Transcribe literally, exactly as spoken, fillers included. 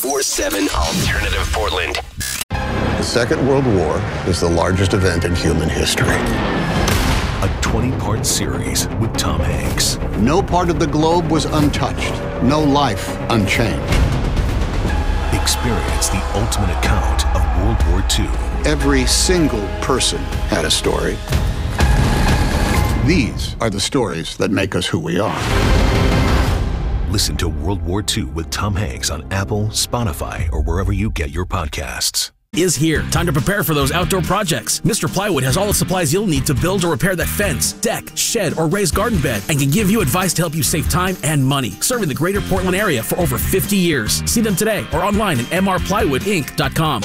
ninety-four point seven Alternative Portland. The Second World War is the largest event in human history. A twenty-part series with Tom Hanks. No part of the globe was untouched. No life unchanged. Experience the ultimate account of World War Two. Every single person had a story. These are the stories that make us who we are. Listen to World War Two with Tom Hanks on Apple, Spotify, or wherever you get your podcasts. Is here. Time to prepare for those outdoor projects. Mister Plywood has all the supplies you'll need to build or repair that fence, deck, shed, or raised garden bed, and can give you advice to help you save time and money. Serving the greater Portland area for over fifty years. See them today or online at m r plywood inc dot com.